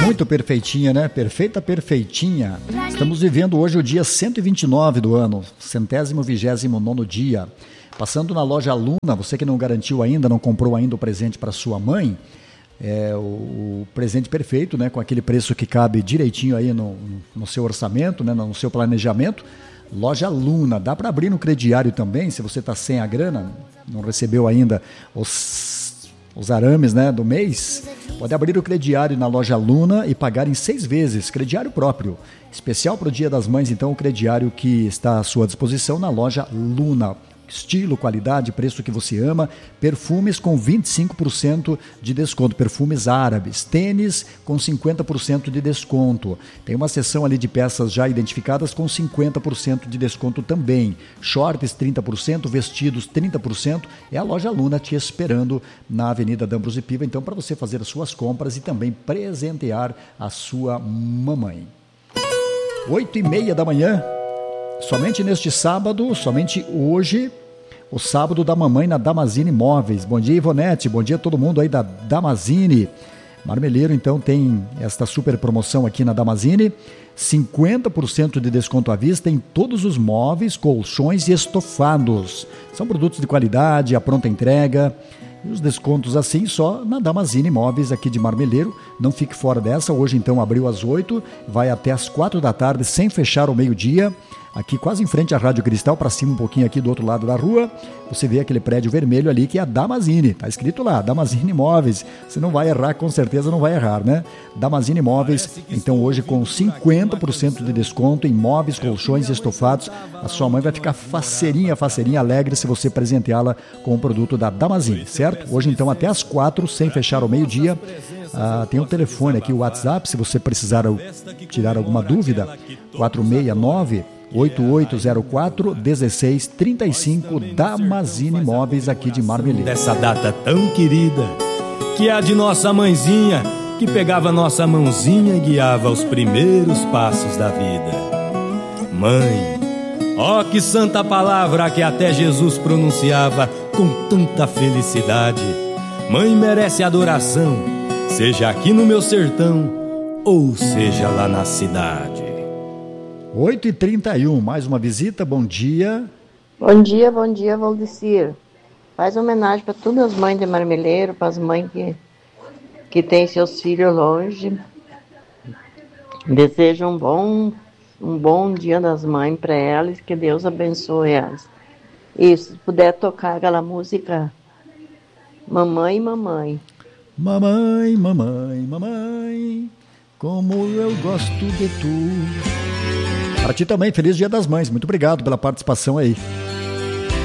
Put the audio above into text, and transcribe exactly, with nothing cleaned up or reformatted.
Muito perfeitinha, né? Perfeita, perfeitinha. Estamos vivendo hoje o dia cento e vinte e nove do ano, centésimo vigésimo nono dia. Passando na loja Luna, você que não garantiu ainda, não comprou ainda o presente para sua mãe, é o, o presente perfeito, né? Com aquele preço que cabe direitinho aí no, no seu orçamento, né? No seu planejamento. Loja Luna, dá para abrir no crediário também, se você está sem a grana, não recebeu ainda os, os arames, né, do mês, pode abrir o crediário na Loja Luna e pagar em seis vezes, crediário próprio, especial para o Dia das Mães, então o crediário que está à sua disposição na Loja Luna. Estilo, qualidade, preço que você ama, perfumes com vinte e cinco por cento de desconto, perfumes árabes, tênis com cinquenta por cento de desconto, tem uma seção ali de peças já identificadas com cinquenta por cento de desconto também, shorts trinta por cento, vestidos trinta por cento, é a Loja Luna te esperando na Avenida D'Ambrosio Piva, então para você fazer as suas compras e também presentear a sua mamãe. Oito e meia da manhã, somente neste sábado, somente hoje, o sábado da mamãe na Damazini Móveis. Bom dia, Ivonete, bom dia a todo mundo aí da Damazini. Marmeleiro, então, tem esta super promoção aqui na Damazini, cinquenta por cento de desconto à vista em todos os móveis, colchões e estofados. São produtos de qualidade, a pronta entrega. E os descontos assim só na Damazini Móveis aqui de Marmeleiro. Não fique fora dessa. Hoje, então, abriu às oito, vai até às quatro da tarde, sem fechar ao meio-dia. Aqui quase em frente à Rádio Cristal, para cima um pouquinho aqui do outro lado da rua, você vê aquele prédio vermelho ali que é a Damazini, tá escrito lá, Damazini Móveis, você não vai errar, com certeza não vai errar, né? Damazini Móveis, então hoje com cinquenta por cento de desconto em móveis, colchões e estofados, a sua mãe vai ficar faceirinha, faceirinha, alegre se você presenteá-la com o produto da Damazini, certo? Hoje então até às quatro, sem fechar ao meio-dia, ah, tem o telefone aqui, o WhatsApp, se você precisar tirar alguma dúvida, quatro seis nove, oito oito zero quatro, um seis três cinco, Damazini Móveis aqui de Marmeleiro. Dessa data tão querida, que é a de nossa mãezinha, que pegava nossa mãozinha e guiava os primeiros passos da vida. Mãe, ó que santa palavra que até Jesus pronunciava com tanta felicidade. Mãe merece adoração, seja aqui no meu sertão ou seja lá na cidade. oito e trinta e um, mais uma visita, bom dia. Bom dia, bom dia, Valdecir. Faz homenagem para todas as mães de Marmeleiro, para as mães que, que têm seus filhos longe. Desejo um bom, um bom dia das mães para elas, que Deus abençoe elas. E se puder tocar aquela música Mamãe, Mamãe. Mamãe, mamãe, mamãe, como eu gosto de tu. Para ti também, feliz Dia das Mães. Muito obrigado pela participação aí.